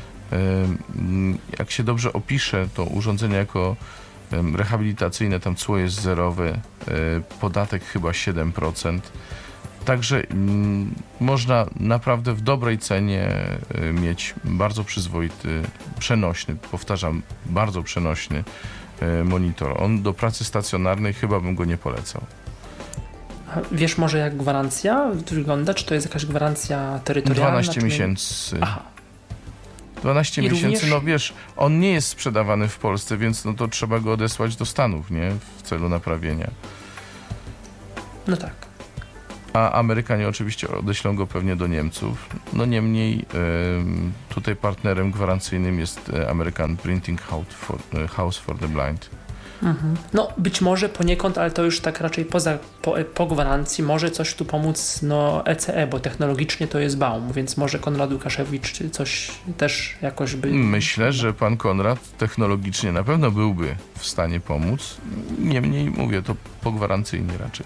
Jak się dobrze opisze to urządzenie jako rehabilitacyjne, tam cło jest zerowe, podatek chyba 7%. Także można naprawdę w dobrej cenie mieć bardzo przyzwoity, przenośny, powtarzam, bardzo przenośny monitor. On do pracy stacjonarnej chyba bym go nie polecał. A wiesz może jak gwarancja wygląda? Czy to jest jakaś gwarancja terytorialna? 12 miesięcy. Aha. 12 I miesięcy, również- no wiesz, on nie jest sprzedawany w Polsce, więc no to trzeba go odesłać do Stanów, nie? W celu naprawienia. No tak. A Amerykanie oczywiście odeślą go pewnie do Niemców. No niemniej tutaj partnerem gwarancyjnym jest American Printing House for the Blind. No być może poniekąd, ale to już tak raczej po gwarancji może coś tu pomóc ECE, bo technologicznie to jest Baum, więc może Konrad Łukaszewicz coś też jakoś by... Myślę, że pan Konrad technologicznie na pewno byłby w stanie pomóc. Niemniej mówię, to pogwarancyjnie raczej.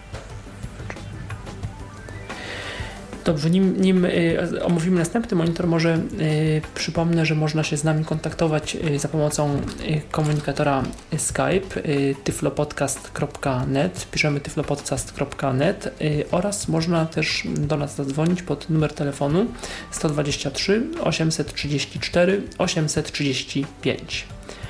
Dobrze, nim omówimy następny monitor, może przypomnę, że można się z nami kontaktować za pomocą komunikatora Skype tyflopodcast.net, piszemy tyflopodcast.net oraz można też do nas zadzwonić pod numer telefonu 123 834 835.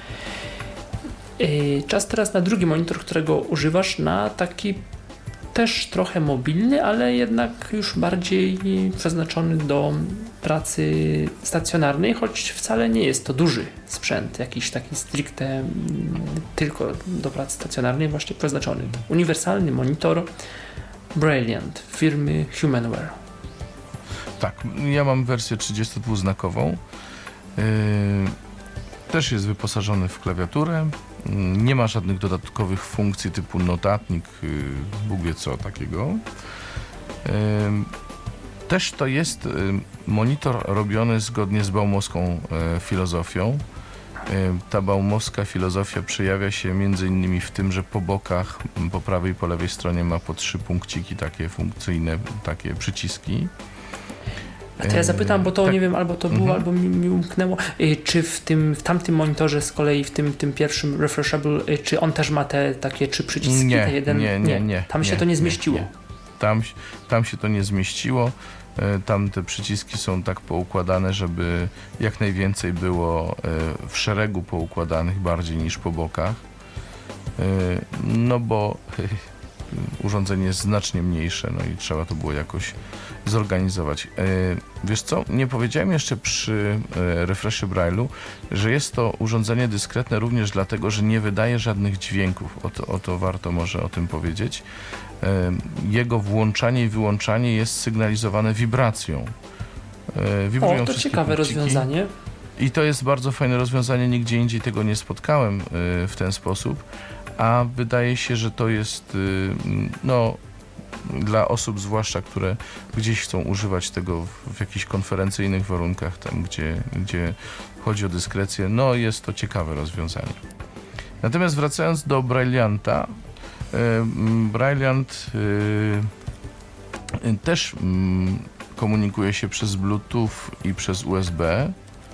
Czas teraz na drugi monitor, którego używasz, na taki też trochę mobilny, ale jednak już bardziej przeznaczony do pracy stacjonarnej, choć wcale nie jest to duży sprzęt, jakiś taki stricte tylko do pracy stacjonarnej właśnie przeznaczony. Uniwersalny monitor Brilliant firmy Humanware. Tak, ja mam wersję 32-znakową. Też jest wyposażony w klawiaturę. Nie ma żadnych dodatkowych funkcji typu notatnik, Bóg wie co takiego. Też to jest monitor robiony zgodnie z baumowską filozofią. Ta baumowska filozofia przejawia się między innymi w tym, że po bokach, po prawej i po lewej stronie ma po 3 punkciki takie funkcyjne, takie przyciski. A to ja zapytam, bo to tak. nie wiem, albo to było, albo mi umknęło. Czy w tamtym monitorze z kolei, w tym pierwszym Refreshable, czy on też ma te takie 3 przyciski? Nie. Tam się to nie zmieściło. Tam się to nie zmieściło. Tam te przyciski są tak poukładane, żeby jak najwięcej było w szeregu poukładanych bardziej niż po bokach. No bo urządzenie jest znacznie mniejsze, no i trzeba to było jakoś zorganizować. Wiesz co, nie powiedziałem jeszcze przy Refresh Braille'u, że jest to urządzenie dyskretne również dlatego, że nie wydaje żadnych dźwięków. Oto warto może o tym powiedzieć. Jego włączanie i wyłączanie jest sygnalizowane wibracją. Wibrują to wszystkie ciekawe punkciki. rozwiązanie. I to jest bardzo fajne rozwiązanie, nigdzie indziej tego nie spotkałem w ten sposób, a wydaje się, że to jest dla osób zwłaszcza, które gdzieś chcą używać tego w jakichś konferencyjnych warunkach, tam gdzie chodzi o dyskrecję, no jest to ciekawe rozwiązanie. Natomiast wracając do Brillianta, Brilliant też komunikuje się przez Bluetooth i przez USB.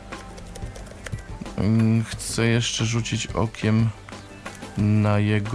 Chcę jeszcze rzucić okiem na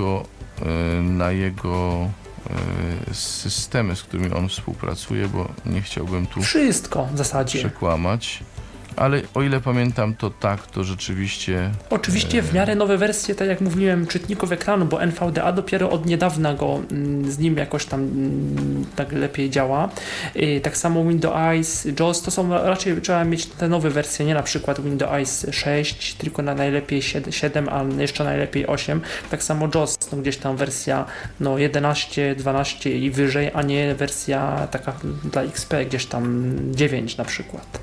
jego systemy, z którymi on współpracuje, bo nie chciałbym tu Wszystko w zasadzie. przekłamać. Ale o ile pamiętam, to tak, to rzeczywiście... Oczywiście w miarę nowe wersje, tak jak mówiłem, czytników ekranu, bo NVDA dopiero od niedawna z nim jakoś tam tak lepiej działa. Tak samo Windows Eyes, JAWS, to są raczej trzeba mieć te nowe wersje, nie na przykład Windows Eyes 6, tylko na najlepiej 7, a jeszcze najlepiej 8. Tak samo JAWS, gdzieś tam wersja 11, 12 i wyżej, a nie wersja taka dla XP, gdzieś tam 9 na przykład.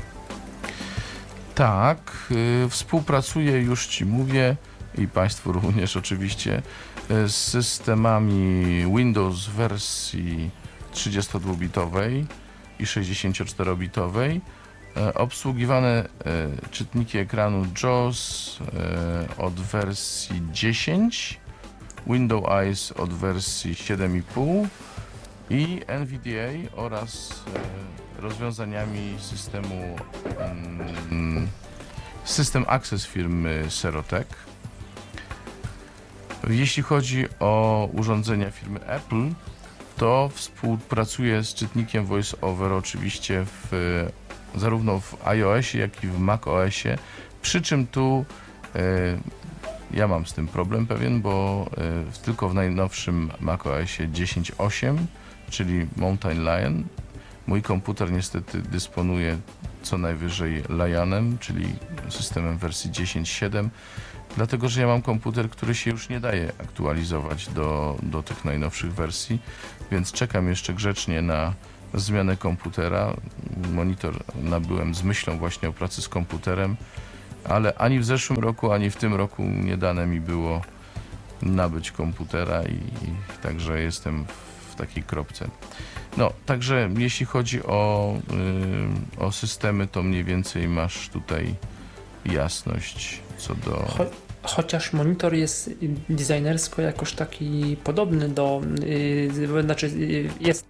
Tak, współpracuję, już Ci mówię, i Państwu również oczywiście, z systemami Windows w wersji 32-bitowej i 64-bitowej. Obsługiwane czytniki ekranu JAWS od wersji 10, Windows Eyes od wersji 7,5 i NVDA oraz rozwiązaniami systemu System Access firmy Serotec. Jeśli chodzi o urządzenia firmy Apple, to współpracuję z czytnikiem VoiceOver oczywiście zarówno w iOSie, jak i w macOSie, przy czym tu Ja mam z tym problem pewien, bo tylko w najnowszym macOSie 10.8, czyli Mountain Lion, mój komputer niestety dysponuje co najwyżej Lionem, czyli systemem wersji 10.7, dlatego że ja mam komputer, który się już nie daje aktualizować do tych najnowszych wersji, więc czekam jeszcze grzecznie na zmianę komputera. Monitor nabyłem z myślą właśnie o pracy z komputerem, ale ani w zeszłym roku, ani w tym roku nie dane mi było nabyć komputera i także jestem w takiej kropce. No, także jeśli chodzi o systemy, to mniej więcej masz tutaj jasność co do... Chociaż monitor jest designersko jakoś taki podobny do... jest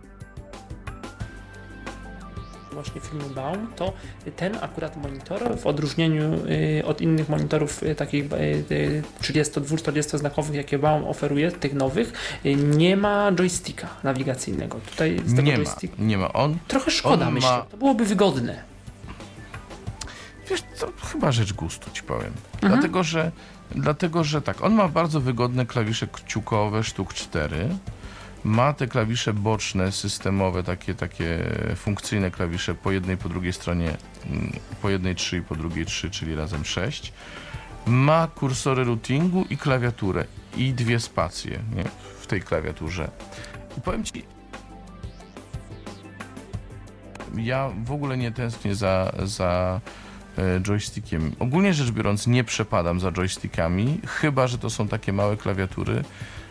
właśnie firmy Baum, to ten akurat monitor w odróżnieniu od innych monitorów takich 32-40 znakowych, jakie Baum oferuje, tych nowych, nie ma joysticka nawigacyjnego. Tutaj z tego nie ma. Trochę szkoda, myślę. To byłoby wygodne. Wiesz, to chyba rzecz gustu, ci powiem. Dlatego, że tak, on ma bardzo wygodne klawisze kciukowe, sztuk 4. Ma te klawisze boczne, systemowe, takie funkcyjne klawisze po jednej, po drugiej stronie, po jednej 3 i po drugiej 3, czyli razem 6. Ma kursory routingu i klawiaturę i 2 spacje w tej klawiaturze. I powiem ci, ja w ogóle nie tęsknię za joystickiem. Ogólnie rzecz biorąc nie przepadam za joystickami, chyba że to są takie małe klawiatury,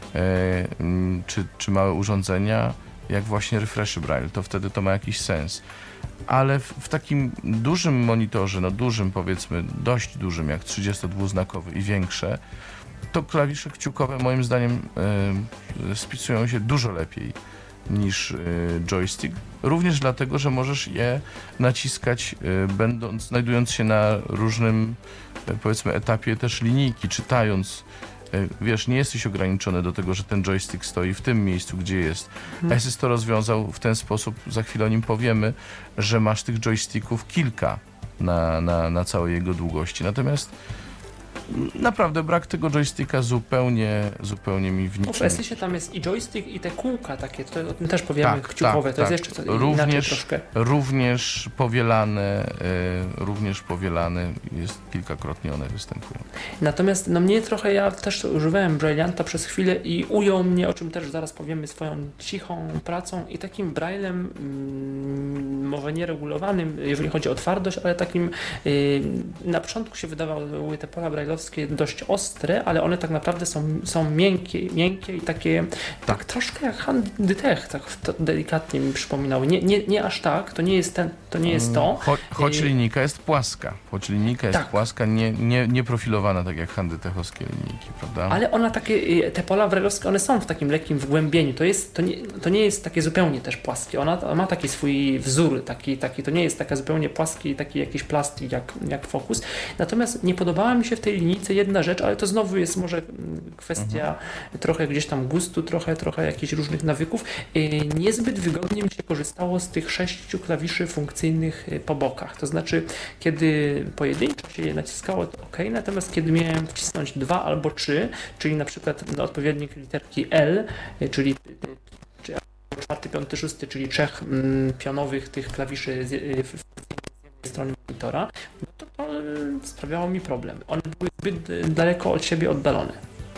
czy małe urządzenia, jak właśnie Refresh Braille, to wtedy to ma jakiś sens. Ale w takim dużym monitorze, no dużym powiedzmy, dość dużym, jak 32-znakowy i większe, to klawisze kciukowe moim zdaniem spisują się dużo lepiej niż joystick. Również dlatego, że możesz je naciskać znajdując się na różnym powiedzmy etapie też linijki, czytając. Wiesz, nie jesteś ograniczony do tego, że ten joystick stoi w tym miejscu, gdzie jest. Asus to rozwiązał w ten sposób, za chwilę o nim powiemy, że masz tych joysticków kilka na całej jego długości. Natomiast naprawdę brak tego joysticka zupełnie mi w niczym... W Asusie tam jest i joystick, i te kółka takie, to o tym też powiemy, kciukowe, to jest jeszcze co inaczej troszkę. Również powielane, jest kilkakrotnie one występują. Natomiast mnie trochę, ja też używałem Braille'anta przez chwilę i ujął mnie, o czym też zaraz powiemy, swoją cichą pracą i takim Braille'em, może nieregulowanym, jeżeli chodzi o twardość, ale takim, na początku się wydawały te pola braille'owskie dość ostre, ale one tak naprawdę są miękkie i takie tak troszkę jak Handytech, tak to delikatnie mi przypominały. Nie aż tak, to nie jest to. Choć linijka jest płaska. Płaska, nie profilowana tak jak handytechowskie linijki, prawda? Ale ona te pola braille'owskie, one są w takim lekkim wgłębieniu. To nie jest takie zupełnie też płaskie. Ona ma taki swój wzór, to nie jest taka zupełnie płaski, taki jakiś plastik jak Focus. Natomiast nie podobała mi się w tej linijce jedna rzecz, ale to znowu jest może kwestia trochę gdzieś tam gustu, trochę jakichś różnych nawyków. Niezbyt wygodnie mi się korzystało z tych 6 klawiszy funkcyjnych po bokach. To znaczy, kiedy pojedynczo się je naciskało, to ok, natomiast kiedy miałem wcisnąć 2 albo 3, czyli na przykład odpowiednik literki L, czyli 4, 5, 6, czyli 3 pionowych tych klawiszy z jednej strony monitora, no to sprawiało mi problem. One były zbyt daleko od siebie oddalone.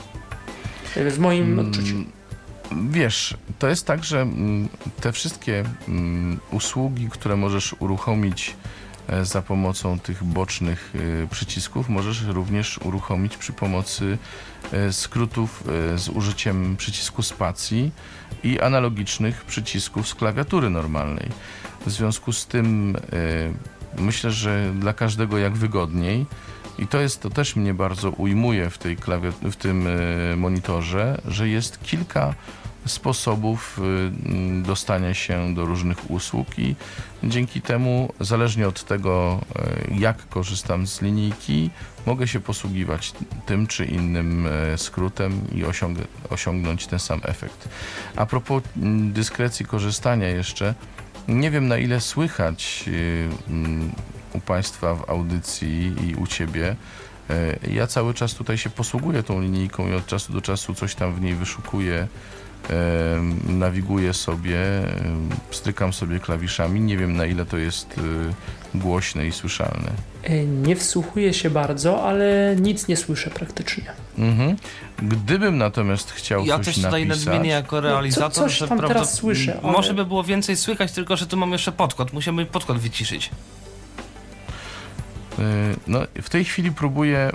W moim odczuciu. Wiesz, to jest tak, że te wszystkie usługi, które możesz uruchomić za pomocą tych bocznych przycisków, możesz również uruchomić przy pomocy skrótów z użyciem przycisku spacji i analogicznych przycisków z klawiatury normalnej. W związku z tym myślę, że dla każdego jak wygodniej, i to też mnie bardzo ujmuje w tym monitorze, że jest kilka sposobów dostania się do różnych usług i dzięki temu, zależnie od tego, jak korzystam z linijki, mogę się posługiwać tym czy innym skrótem i osiągnąć ten sam efekt. A propos dyskrecji korzystania jeszcze, nie wiem, na ile słychać u Państwa w audycji i u Ciebie Ja cały czas tutaj się posługuję tą linijką i od czasu do czasu coś tam w niej wyszukuję, nawiguję sobie, strykam sobie klawiszami. Nie wiem, na ile to jest głośne i słyszalne. Nie wsłuchuję się bardzo, ale nic nie słyszę praktycznie. Gdybym natomiast chciał Ja coś też tutaj napisać... nadmienię jako realizator, coś że tam teraz słyszę, ale- może by było więcej słychać, tylko że tu mam jeszcze podkład. Musimy podkład wyciszyć. No, w tej chwili próbuję